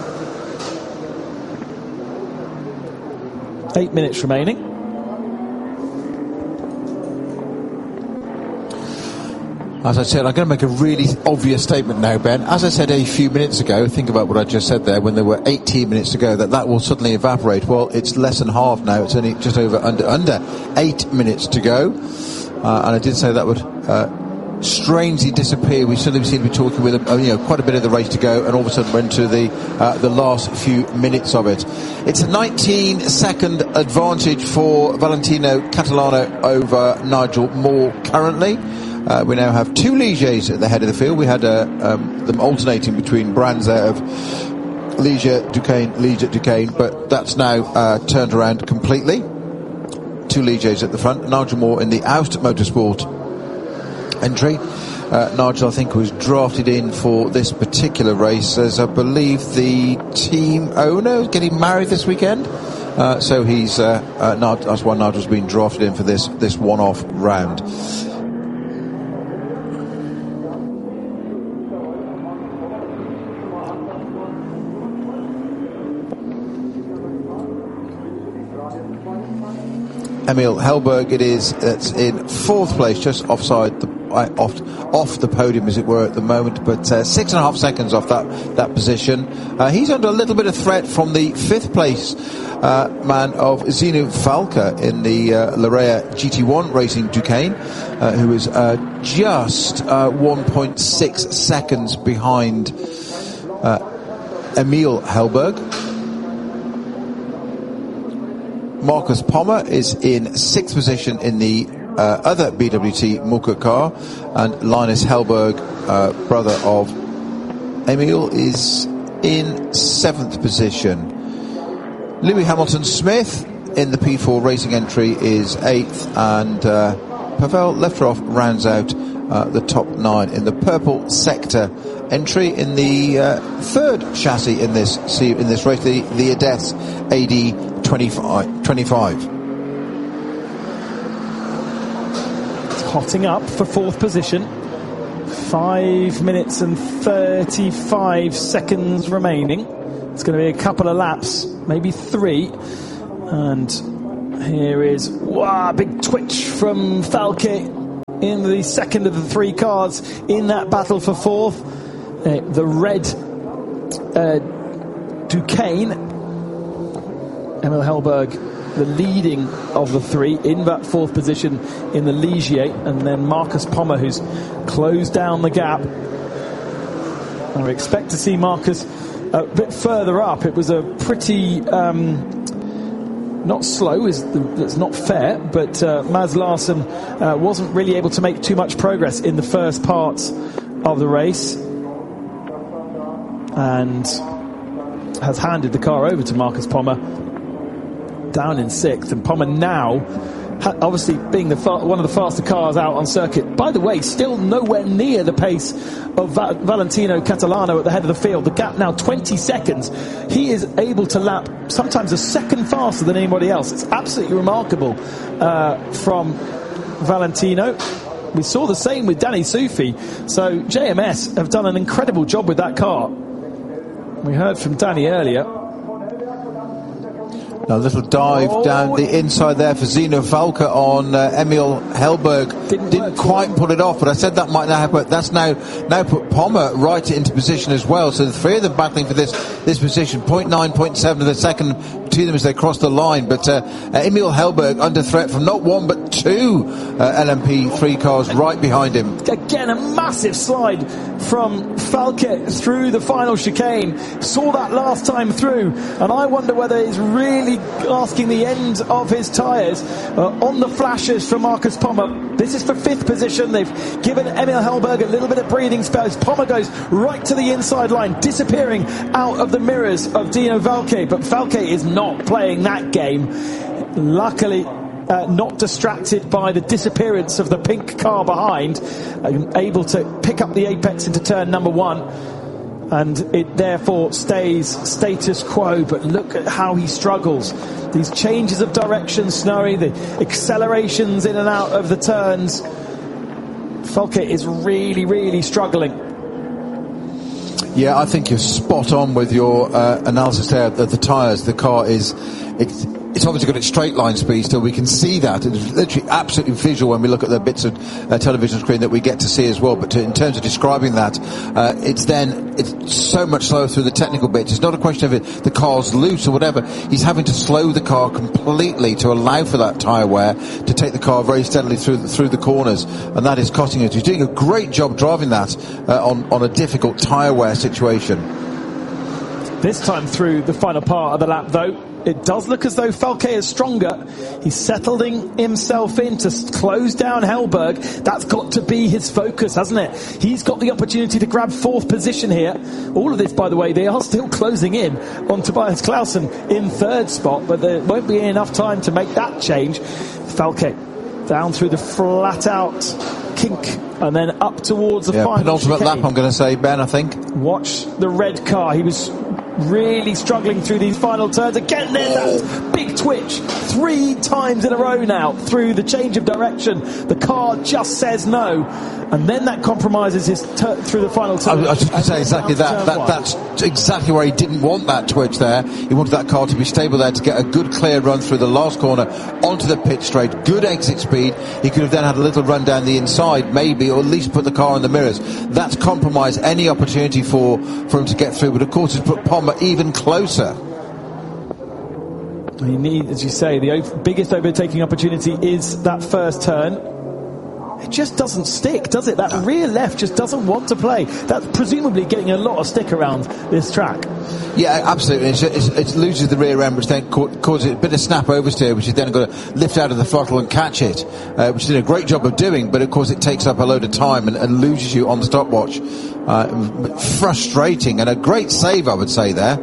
Eight minutes remaining. As I said, I'm going to make a really obvious statement now, Ben. As I said a few minutes ago, think about what I just said there, when there were eighteen minutes to go, that that will suddenly evaporate. Well, it's less than half now. It's only just over under under eight minutes to go. Uh, and I did say that would uh, strangely disappear. We suddenly seem to be talking with uh, you know, quite a bit of the race to go, and all of a sudden went to the uh, the last few minutes of it. It's a nineteen second advantage for Valentino Catalano over Nigel Moore currently. Uh, we now have two Ligiers at the head of the field. We had uh, um, them alternating between brands there of Ligier, Duqueine, Ligier, Duqueine, but that's now uh, turned around completely. Two Ligiers at the front. Nigel Moore in the Aust Motorsport entry. Uh, Nigel, I think, was drafted in for this particular race as, I believe, the team owner is getting married this weekend. Uh, so he's uh, uh, Nigel, that's why Nigel's been drafted in for this this one-off round. Emil Hellberg it is, that's in fourth place, just offside the uh, off off the podium, as it were, at the moment, but uh, six and a half seconds off that that position. Uh, he's under a little bit of threat from the fifth place uh, man of Zino Falke in the uh, Larea G T one Racing Duqueine, uh, who is uh, just uh, one point six seconds behind uh, Emil Hellberg. Marcus Pommer is in sixth position in the uh, other B W T Muka car, and Linus Hellberg, uh, brother of Emil, is in seventh position. Louis Hamilton-Smith in the P four Racing entry is eighth, and uh, Pavel Lefterov rounds out uh, the top nine in the purple sector entry in the uh, third chassis in this in this race, the, the Adess A D twenty-five. It's hotting up for fourth position. Five minutes and thirty-five seconds remaining. It's going to be a couple of laps, maybe three. And here is, wow, big twitch from Falke in the second of the three cars in that battle for fourth. Uh, the red uh, Duquesne, Emil Hellberg, the leading of the three in that fourth position in the Ligier, and then Marcus Pommer, who's closed down the gap. And we expect to see Marcus a bit further up. It was a pretty um, not slow, is that's not fair, but uh, Mads Larsen uh, wasn't really able to make too much progress in the first parts of the race, and has handed the car over to Marcus Pommer, down in sixth. And Pommer now, obviously being the fa- one of the faster cars out on circuit, by the way, still nowhere near the pace of Va- Valentino Catalano at the head of the field. The gap now twenty seconds. He is able to lap sometimes a second faster than anybody else. It's absolutely remarkable uh, from Valentino. We saw the same with Danny Soufi. So J M S have done an incredible job with that car. We heard from Danny earlier. A little dive oh, down the inside there for Zeno Falke on uh, Emil Hellberg. Didn't, Didn't quite pull it off, but I said that might now happen. That's now now put Pommer right into position as well. So the three of them battling for this this position. zero point nine, zero point seven of the second to them as they cross the line. But uh, uh, Emil Hellberg under threat from not one but two uh, L M P three cars right behind him. Again, a massive slide from Falke through the final chicane. Saw that last time through, and I wonder whether he's really asking the end of his tyres uh, on the flashes for Marcus Pommer. This is for fifth position. They've given Emil Hellberg a little bit of breathing space. Pommer goes right to the inside line, disappearing out of the mirrors of Dino Falke, but Falke is not playing that game. Luckily uh, not distracted by the disappearance of the pink car behind, uh, able to pick up the apex into turn number one, and it therefore stays status quo. But look at how he struggles. These changes of direction, Snorri, the accelerations in and out of the turns. Falke is really, really struggling. Yeah, I think you're spot on with your uh, analysis there of the tyres. The car is... It's, It's obviously got its straight line speed still. We can see that. It's literally absolutely visual when we look at the bits of uh, television screen that we get to see as well. But to, in terms of describing that, uh, it's then it's so much slower through the technical bits. It's not a question of it, the car's loose or whatever. He's having to slow the car completely to allow for that tyre wear to take the car very steadily through the, through the corners, and that is costing us. He's doing a great job driving that uh, on, on a difficult tyre wear situation. This time through the final part of the lap, though, it does look as though Falke is stronger. He's settling himself in to close down Hellberg. That's got to be his focus, hasn't it? He's got the opportunity to grab fourth position here. All of this, by the way, they are still closing in on Tobias Clausen in third spot, but there won't be enough time to make that change. Falke down through the flat-out kink and then up towards the yeah, final penultimate chicane. lap, I'm going to say, Ben, I think. Watch the red car. He was really struggling through these final turns. Again, there's that big twitch. Three times in a row now through the change of direction. The car just says no. And then that compromises his tur- through the final turn. I was just going to say exactly that. that. That's exactly where he didn't want that twitch there. He wanted that car to be stable there to get a good clear run through the last corner onto the pit straight. Good exit speed. He could have then had a little run down the inside, maybe, or at least put the car in the mirrors. That's compromised any opportunity for, for him to get through. But of course, it's put Pommer even closer. You need, as you say, the biggest overtaking opportunity is that first turn. it just doesn't stick, does it? That no. rear left just doesn't want to play. That's presumably getting a lot of stick around this track. Yeah, absolutely. It's, it's, it loses the rear end, which then causes a bit of snap oversteer, which is then got to lift out of the throttle and catch it, uh, which did a great job of doing, but of course it takes up a load of time and, and loses you on the stopwatch. Uh, frustrating, and a great save, I would say, there.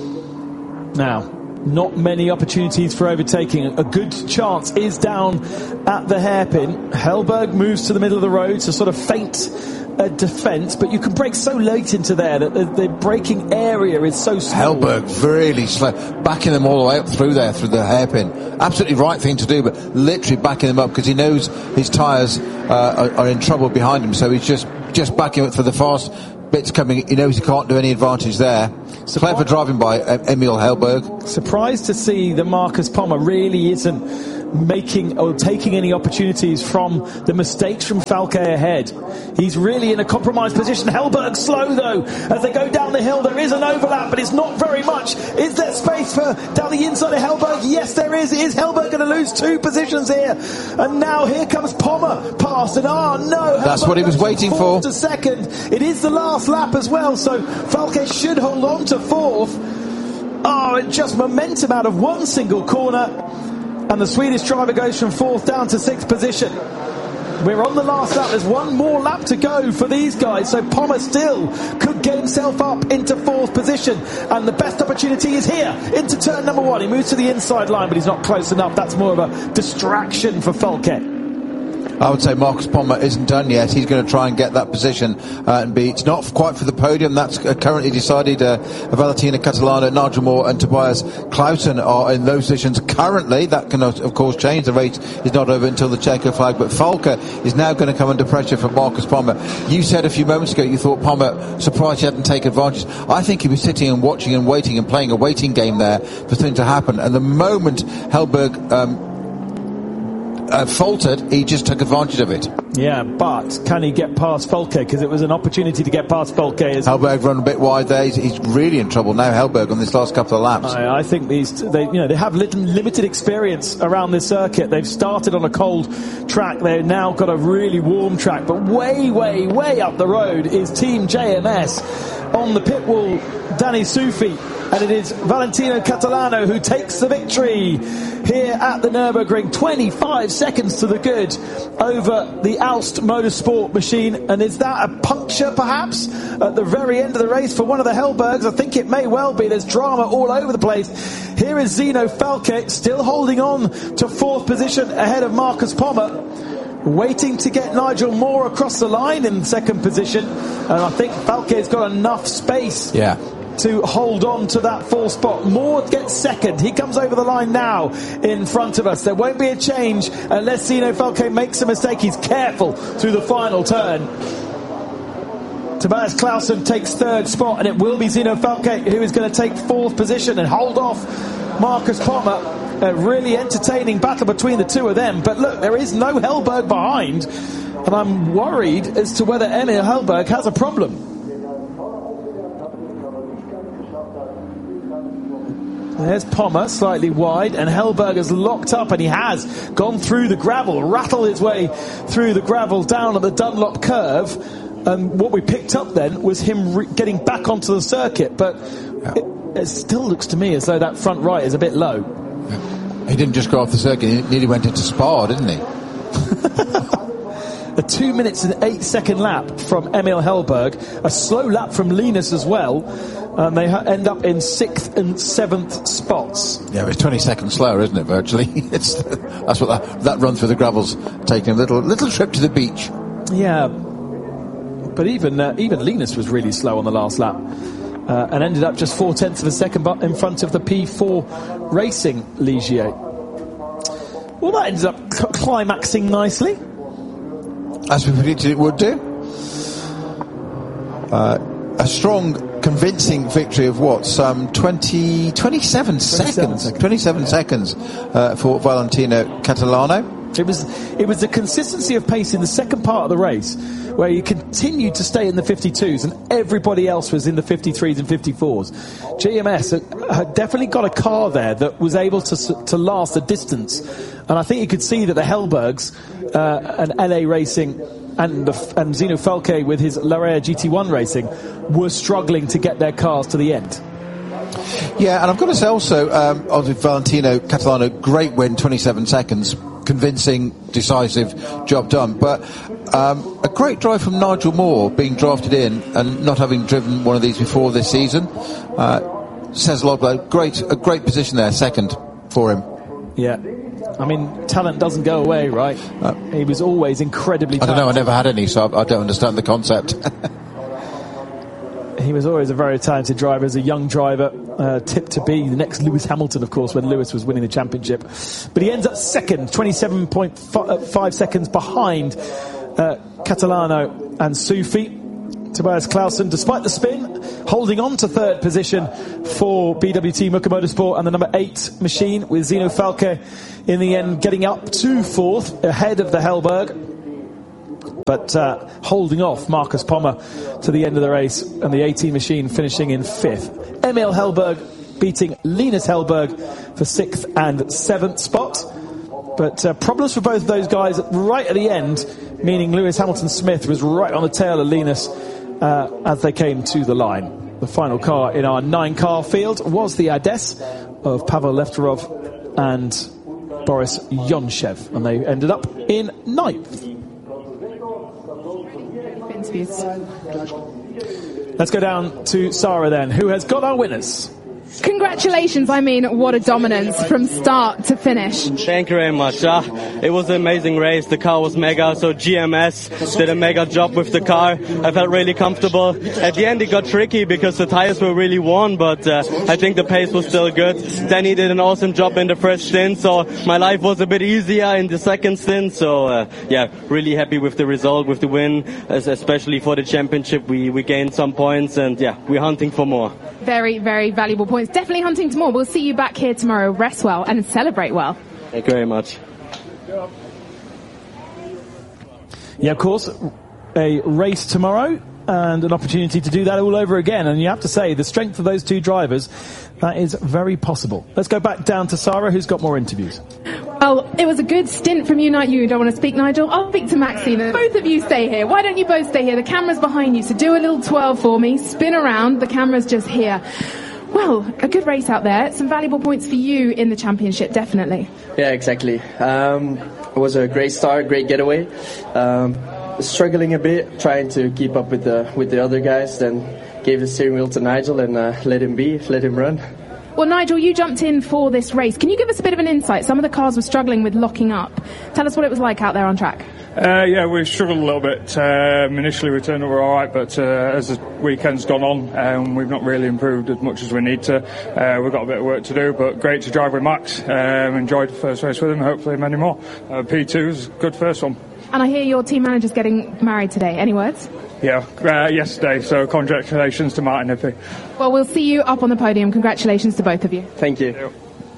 Now, not many opportunities for overtaking. A good chance is down at the hairpin. Hellberg moves to the middle of the road to sort of feint a defence, but you can brake so late into there that the, the braking area is so small. Hellberg really slow, backing them all the way up through there, through the hairpin. Absolutely right thing to do, but literally backing them up because he knows his tyres uh, are, are in trouble behind him, so he's just, just backing up for the fast bits coming. He knows he can't do any advantage there. Surprised, clever driving by uh, Emil Hellberg. Surprised to see that Marcus Pommer really isn't making or taking any opportunities from the mistakes from Falke ahead. He's really in a compromised position. Hellberg slow though as they go down the hill. There is an overlap, but it's not very much. Is there space for down the inside of Hellberg? Yes, there is. Is Hellberg going to lose two positions here? And now here comes Pommer past, and oh no, that's Hellberg what he was waiting for. To second, it is the last lap as well, so Falke should hold on to fourth. Oh, and just momentum out of one single corner. And the Swedish driver goes from fourth down to sixth position. We're on the last lap. There's one more lap to go for these guys. So Pommer still could get himself up into fourth position. And the best opportunity is here into turn number one. He moves to the inside line, but he's not close enough. That's more of a distraction for Falke. I would say Marcus Pommer isn't done yet. He's going to try and get that position uh, and be. It's not quite for the podium. That's uh, currently decided. Uh, Valentina Catalano, Nigel Moore, and Tobias Clausen are in those positions currently. That can of course change. The race is not over until the checker flag. But Falke is now going to come under pressure from Marcus Pommer. You said a few moments ago you thought Pommer surprised he hadn't taken advantage. I think he was sitting and watching and waiting and playing a waiting game there for things to happen. And the moment Hellberg Um, Uh, faltered, he just took advantage of it. Yeah, but can he get past Falke? Because it was an opportunity to get past Falke. Hellberg run a bit wide there. He's, he's really in trouble now, Hellberg, on this last couple of laps. I, I think these, they, you know, they have little, limited experience around this circuit. They've started on a cold track. They've now got a really warm track. But way, way, way up the road is Team J M S. On the pit wall, Danny Sufi. And it is Valentino Catalano who takes the victory here at the Nürburgring. twenty-five seconds to the good over the Alst Motorsport machine. And is that a puncture, perhaps, at the very end of the race for one of the Hellbergs? I think it may well be. There's drama all over the place. Here is Zino Falke still holding on to fourth position ahead of Marcus Pommer, waiting to get Nigel Moore across the line in second position. And I think Falke's got enough space. Yeah. To hold on to that fourth spot. Moore gets second. He comes over the line now in front of us. There won't be a change unless Zino Falke makes a mistake. He's careful through the final turn. Tobias Clausen takes third spot, and it will be Zino Falke who is going to take fourth position and hold off Marcus Pommer. A really entertaining battle between the two of them. But look, there is no Hellberg behind, and I'm worried as to whether Emil Hellberg has a problem. There's Pommer, slightly wide, and Hellberg is locked up, and he has gone through the gravel, rattled his way through the gravel down at the Dunlop curve. And what we picked up then was him re- getting back onto the circuit, but it, it still looks to me as though that front right is a bit low. He didn't just go off the circuit, he nearly went into Spa, didn't he? A two minutes and eight second lap from Emil Hellberg, a slow lap from Linus as well. And they ha- end up in sixth and seventh spots. Yeah, it's twenty seconds slower, isn't it, virtually? It's, that's what that, that run through the gravel's taking, a little little trip to the beach. Yeah, but even uh, even Linus was really slow on the last lap. Uh, and ended up just four-tenths of a second in front of the P four Racing Ligier. Well, that ended up c- climaxing nicely. As we predicted it would do. Uh, a strong, convincing victory of what? Some twenty, twenty-seven, twenty-seven seconds. seconds. twenty-seven seconds uh, for Valentino Catalano. It was it was the consistency of pace in the second part of the race where he continued to stay in the fifty-twos and everybody else was in the fifty-threes and fifty-fours. G M S had, had definitely got a car there that was able to to last the distance. And I think you could see that the Hellbergs uh, and L A Racing and, the, and Zino Falke with his Larrea G T one Racing were struggling to get their cars to the end. Yeah, and I've got to say also, um, obviously Valentino Catalano, great win, twenty-seven seconds, convincing, decisive, job done. But um, a great drive from Nigel Moore, being drafted in and not having driven one of these before this season. Uh, says a lot about great, a great position there, second for him. Yeah. I mean, talent doesn't go away, right? Uh, he was always incredibly talented. I don't know, I never had any, so I, I don't understand the concept. He was always a very talented driver as a young driver, uh, tipped to be the next Lewis Hamilton, of course, when Lewis was winning the championship. But he ends up second, twenty-seven point five seconds behind uh, Catalano and Sufi. Tobias Clausen, despite the spin, holding on to third position for B W T Muka Motorsport and the number eight machine, with Zino Falke in the end getting up to fourth ahead of the Hellberg, but uh, holding off Marcus Pommer to the end of the race, and the eighteen machine finishing in fifth. Emil Hellberg beating Linus Hellberg for sixth and seventh spot. But uh, problems for both of those guys right at the end, meaning Lewis Hamilton Smith was right on the tail of Linus uh, as they came to the line. The final car in our nine-car field was the Ades of Pavel Lefterov and Boris Yonshev, and they ended up in ninth. Let's go down to Sarah then, who has got our winners. Congratulations, I mean, what a dominance from start to finish. Thank you very much. Uh, it was an amazing race. The car was mega, so G M S did a mega job with the car. I felt really comfortable. At the end it got tricky because the tires were really worn, but uh, I think the pace was still good. Danny did an awesome job in the first stint, so my life was a bit easier in the second stint. So uh, yeah, really happy with the result, with the win, especially for the championship. We, we gained some points, and yeah, we're hunting for more. Very, very valuable points. Definitely hunting for more. We'll see you back here tomorrow. Rest well and celebrate well. Thank you very much. Yeah, of course, a race tomorrow and an opportunity to do that all over again. And you have to say, the strength of those two drivers, that is very possible. Let's go back down to Sarah, who's got more interviews. Well, it was a good stint from you, Nigel. You don't want to speak, Nigel? I'll speak to Maxime. Both of you stay here. Why don't you both stay here? The camera's behind you, so do a little twirl for me. Spin around. The camera's just here. Well, a good race out there. Some valuable points for you in the championship, definitely. Yeah, exactly. Um, it was a great start, great getaway. Um, struggling a bit, trying to keep up with the with the other guys. Then gave the steering wheel to Nigel and uh, let him be, let him run. Well, Nigel, you jumped in for this race. Can you give us a bit of an insight? Some of the cars were struggling with locking up. Tell us what it was like out there on track. Uh, yeah, we struggled a little bit. Um, initially we turned over all right, but uh, as the weekend's gone on, um, we've not really improved as much as we need to. Uh, we've got a bit of work to do, but great to drive with Max. Um, enjoyed the first race with him, hopefully many more. Uh, P two is a good first one. And I hear your team manager's getting married today. Any words? Yeah, uh, yesterday, so congratulations to Martin Ippy. Well, we'll see you up on the podium. Congratulations to both of you. Thank you.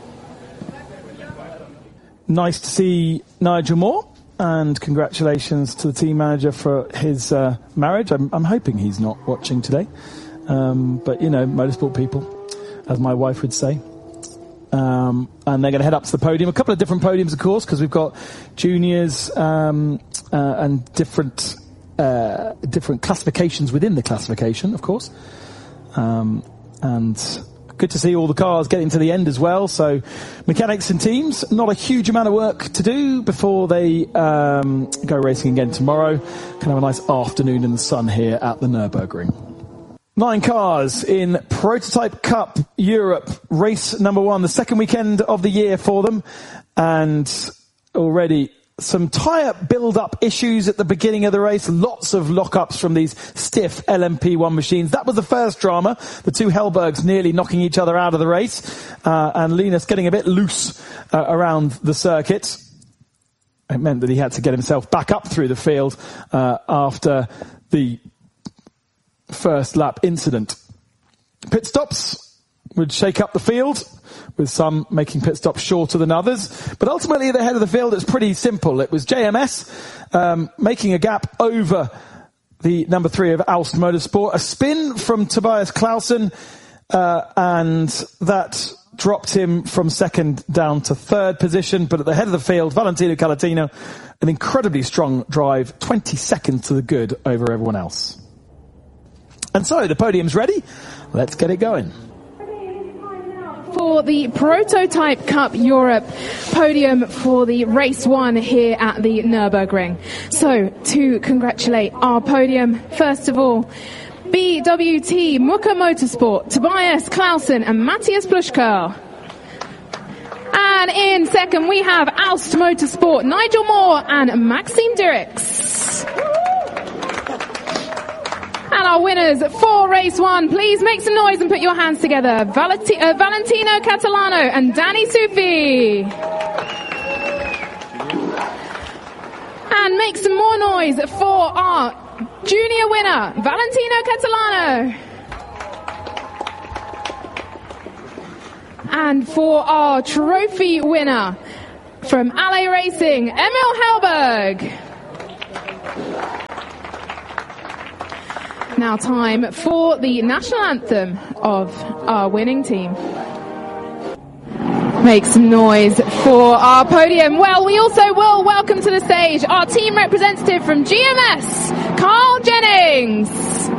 Nice to see Nigel Moore, and congratulations to the team manager for his uh, marriage. I'm, I'm hoping he's not watching today, um, but you know, motorsport people, as my wife would say. Um, and they're going to head up to the podium. A couple of different podiums, of course, because we've got juniors um, uh, and different uh, different classifications within the classification, of course. Um, and good to see all the cars getting to the end as well. So mechanics and teams, not a huge amount of work to do before they um, go racing again tomorrow. Can have a nice afternoon in the sun here at the Nürburgring. Nine cars in Prototype Cup Europe, race number one, the second weekend of the year for them. And already some tyre build-up issues at the beginning of the race. Lots of lock-ups from these stiff L M P one machines. That was the first drama. The two Hellbergs nearly knocking each other out of the race. Uh, and Linus getting a bit loose uh, around the circuit. It meant that he had to get himself back up through the field uh, after the first lap incident. Pit stops would shake up the field, with some making pit stops shorter than others. But ultimately, at the head of the field, it's pretty simple. It was J M S um, making a gap over the number three of Alst Motorsport. A spin from Tobias Clausen, uh, and that dropped him from second down to third position. But at the head of the field, Valentino Calatino, an incredibly strong drive, twenty seconds to the good over everyone else. And so, the podium's ready. Let's get it going. For the Prototype Cup Europe podium for the race one here at the Nürburgring. So, to congratulate our podium, first of all, B W T Muka Motorsport, Tobias Clausen and Matthias Pluschkerl. And in second, we have Alst Motorsport, Nigel Moore and Maxime Dirks. And our winners for race one, please make some noise and put your hands together. Valenti- uh, Valentino Catalano and Danny Sufi. And make some more noise for our junior winner, Valentino Catalano. And for our trophy winner from Alley Racing, Emil Hellberg. Now time for the national anthem of our winning team. Make some noise for our podium. Well, we also will welcome to the stage our team representative from G M S, Carl Jennings.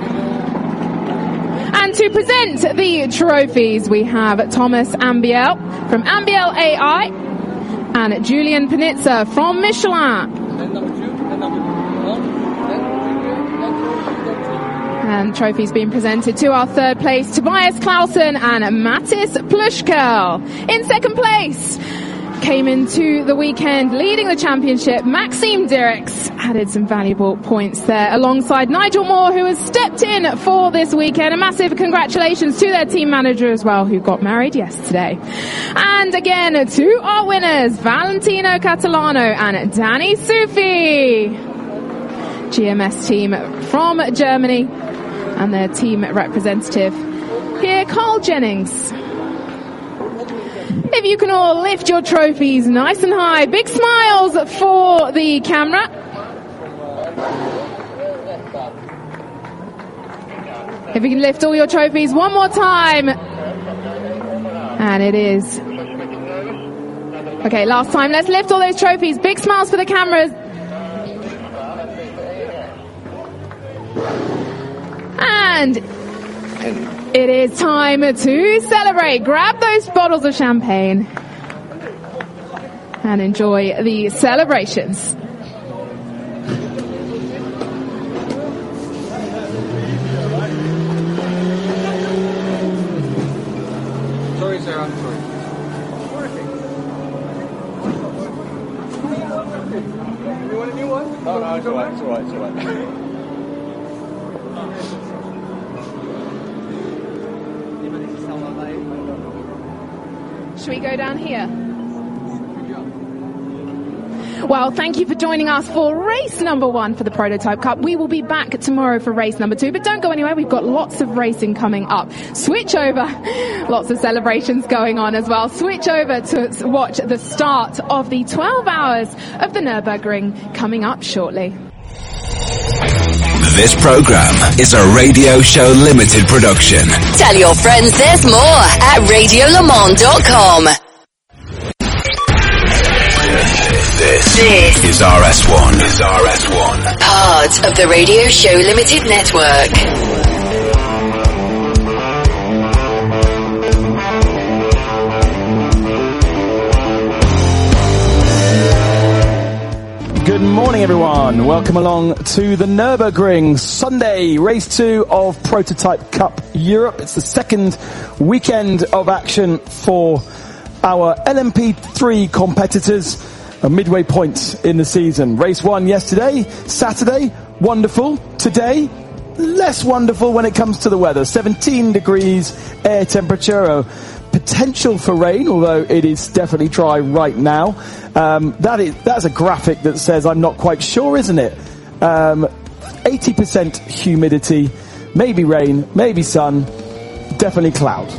And to present the trophies, we have Thomas Ambiel from Ambiel A I and Julian Panizza from Michelin. And trophies being presented to our third place, Tobias Clausen and Mathis Pluschkerl. In second place, came into the weekend leading the championship, Maxime Dirks. Added some valuable points there alongside Nigel Moore, who has stepped in for this weekend. A massive congratulations to their team manager as well, who got married yesterday. And again, to our winners, Valentino Catalano and Danny Sufi. G M S team from Germany. And their team representative here, Carl Jennings. If you can all lift your trophies nice and high. Big smiles for the camera. If you can lift all your trophies one more time. And it is. Okay, last time. Let's lift all those trophies. Big smiles for the cameras. And it is time to celebrate. Grab those bottles of champagne and enjoy the celebrations. Sorry, sir, I'm sorry. You want a new one? Oh, no, it's alright, it's alright, it's alright. Should we go down here? Well, thank you for joining us for race number one for the Prototype Cup. We will be back tomorrow for race number two, but don't go anywhere. We've got lots of racing coming up. Switch over. Lots of celebrations going on as well. Switch over to watch the start of the twelve hours of the Nürburgring coming up shortly. This program is a Radio Show Limited production. Tell your friends there's more at radio le mans dot com. This, this is R S one. Is R S one. Part of the Radio Show Limited network. Good morning, everyone. Welcome along to the Nürburgring Sunday race two of Prototype Cup Europe. It's the second weekend of action for our L M P three competitors, a midway point in the season. Race one yesterday, Saturday, wonderful. Today, less wonderful when it comes to the weather. seventeen degrees air temperature, a potential for rain, although it is definitely dry right now. Um, that is, that's a graphic that says I'm not quite sure, isn't it? Um, eighty percent humidity, maybe rain, maybe sun, definitely cloud.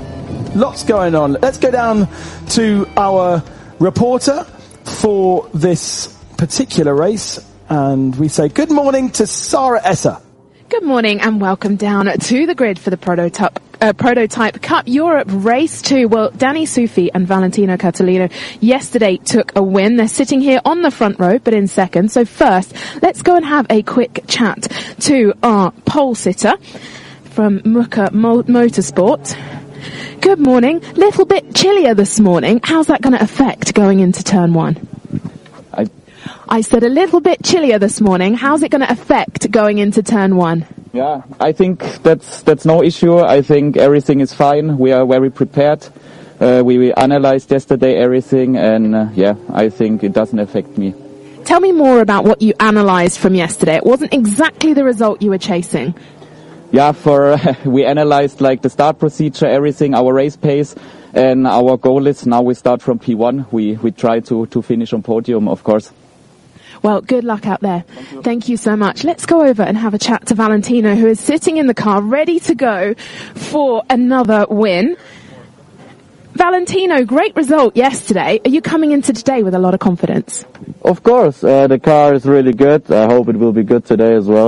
Lots going on. Let's go down to our reporter for this particular race, and we say good morning to Sarah Esser. Good morning and welcome down to the grid for the prototype uh, prototype Cup Europe Race two. Well, Danny Sufi and Valentino Catalino yesterday took a win. They're sitting here on the front row, but in second. So first, let's go and have a quick chat to our pole sitter from Muka Mo- Motorsport. Good morning. Little bit chillier this morning. How's that going to affect going into turn one? I I said a little bit chillier this morning. How's it going to affect going into turn one? Yeah, I think that's that's no issue. I think everything is fine. We are very prepared. Uh, we, we analyzed yesterday everything, and uh, yeah, I think it doesn't affect me. Tell me more about what you analyzed from yesterday. It wasn't exactly the result you were chasing. Yeah, for uh, we analyzed like the start procedure, everything, our race pace, and our goal is now we start from P one. We we try to to finish on podium, of course. Well, good luck out there. Thank you. Thank you so much. Let's go over and have a chat to Valentino, who is sitting in the car ready to go for another win. Valentino, great result yesterday. Are you coming into today with a lot of confidence? Of course, uh, the car is really good. I hope it will be good today as well.